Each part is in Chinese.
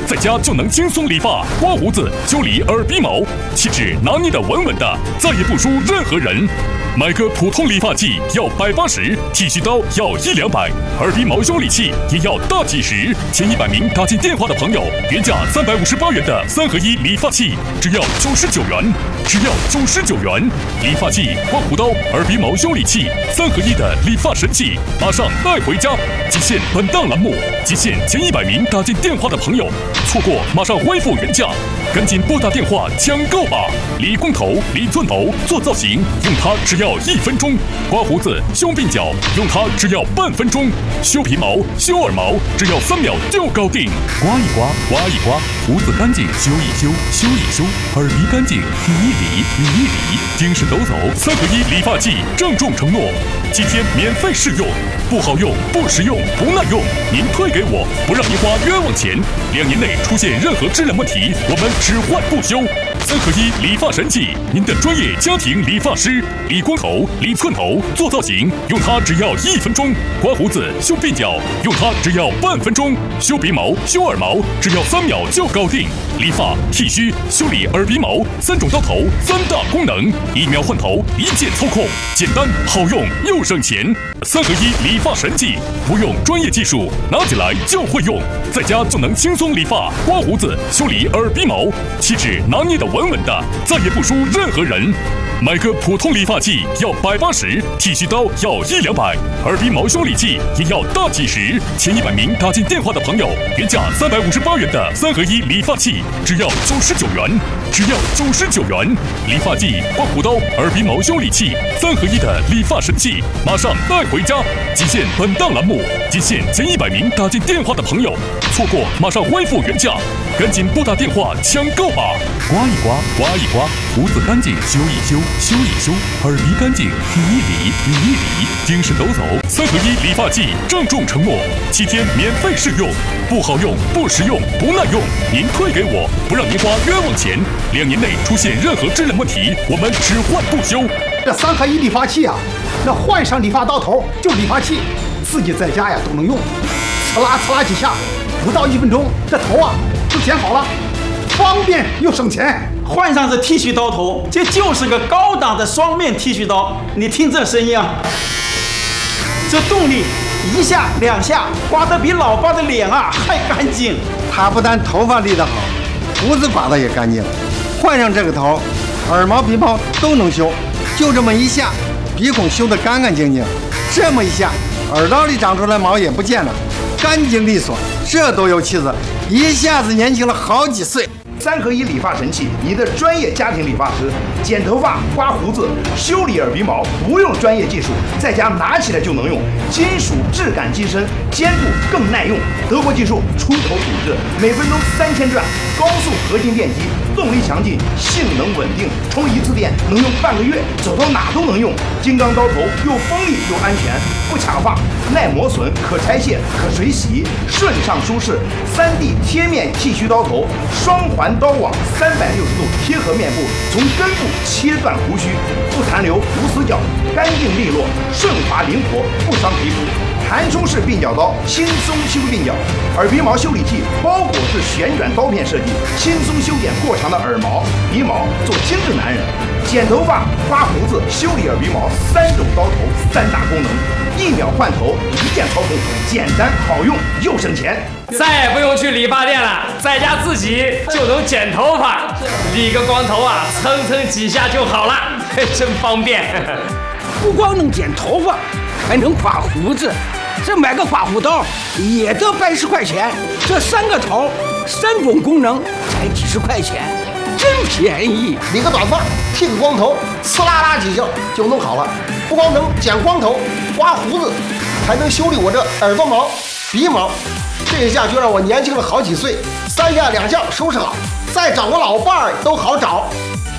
在家就能轻松理发、刮胡子、修理耳鼻毛，气质拿捏的稳稳的，再也不输任何人。买个普通理发剂要180，剃须刀要100-200，耳鼻毛修理器也要大几十。前100名打进电话的朋友，原价358元的3合1理发器，只要99元，只要99元。理发器、刮胡刀、耳鼻毛修理器3合1的理发神器，马上带回家！仅限本档栏目，仅限前100名打进电话的朋友，错过马上恢复原价，赶紧拨打电话抢购吧！理光头、理寸头、做造型，用它只要1分钟；刮胡子、修鬓角，用它只要半分钟；修皮毛、修耳毛，只要3秒就搞定。刮一刮，刮一刮，胡子干净修一修，修一修，耳鼻干净理一理，理一理，精神抖擞3合1理发剂郑重承诺，7天免费试用，不好用、不实用、不耐用，您退给我，不让您花冤枉钱。2年内出现任何质量问题，我们只换不修。3合1理发神器，您的专业家庭理发师，理光头、理寸头、做造型，用它只要1分钟；刮胡子、修鬓角，用它只要半分钟；修鼻毛、修耳毛，只要3秒就搞定。理发、剃须、修理耳鼻毛，3种刀头，3大功能，1秒换头，一键操控，简单好用又省钱。3合1理发神器，不用专业技术，拿起来就会用，在家就能轻松理发、刮胡子、修理耳鼻毛，气质拿捏的稳稳的，再也不输任何人。买个普通理发剂要180，剃须刀要100-200，耳鼻毛修理器也要大几十。前100名打进电话的朋友，原价358元的3合1理发器，只要99元，只要99元。理发剂、刮胡刀、耳鼻毛修理器3合1的理发神器，马上带回家！仅限本档栏目，仅限前100名打进电话的朋友，错过马上恢复原价，赶紧拨打电话抢购吧！刮一刮，刮一刮，胡子干净修一修，修一修，耳鼻干净理一理，理一理，精神抖擞3合1理发剂郑重承诺，7天免费试用，不好用、不实用、不耐用，您退给我，不让您花冤枉钱。2年内出现任何质量问题，我们只换不修。 这3合1理发器啊，那换上理发刀头就理发器，自己在家呀都能用，呲啦呲啦几下，不到1分钟，这头啊就剪好了，方便又省钱。 换上这剃须刀头，这就是个高档的双面剃须刀。你听这声音啊，这动力1下2下，刮得比老爸的脸啊还干净。 他不但头发理得好，胡子刮得也干净。换上这个头，耳毛、鼻毛都能修，就这么一下，鼻孔修得干干净净。这么一下，耳道里长出来毛也不见了，干净利索，这多有气质，一下子年轻了好几岁。 3合1理发神器，你的专业家庭理发师，剪头发、刮胡子、修理耳鼻毛，不用专业技术，在家拿起来就能用，金属质感机身，坚固更耐用，德国技术，出口土制，每分钟3000转，高速合金电机，动力强劲，性能稳定，充1次电能用半个月，走到哪都能用。金刚刀头又锋利又安全，不卡发，耐磨损，可拆卸，可水洗，顺畅舒适。3D 贴面剃须刀头，双环刀网360度贴合面部，从根部切断胡须，不残留不死角，干净利落，顺滑灵活，不伤皮肤。弹出式鬓角刀，轻松修鬓角；耳鼻毛修理器包裹式旋转刀片设计，轻松修剪过长的耳毛、鼻毛，做精致男人。剪头发、刮胡子、修理耳鼻毛3种刀头3大功能，1秒换头，一键操控，简单好用又省钱。 再也不用去理发店了，在家自己就能剪头发，理个光头啊，蹭蹭几下就好了，真方便。 不光能剪头发，还能刮胡子，这买个刮胡刀也得80块钱，这3个头3种功能才几十块钱，真便宜。 理个短发，剃个光头，呲啦啦几下就弄好了。不光能剪光头、刮胡子，还能修理我这耳朵毛、鼻毛，这一下就让我年轻了好几岁。3下2下收拾好，再找个老伴儿都好找。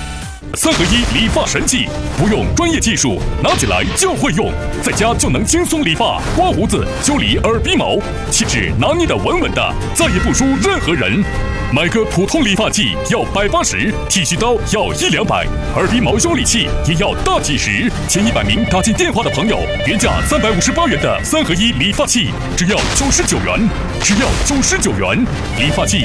3合1理发神器，不用专业技术，拿起来就会用，在家就能轻松理发、刮胡子、修理耳鼻毛，气质拿捏的稳稳的，再也不输任何人。买个普通理发剂要180，剃须刀要100-200，耳鼻毛修理器也要大几十。前100名打进电话的朋友，原价358元的3合1理发器，只要99元，只要99元。理发器、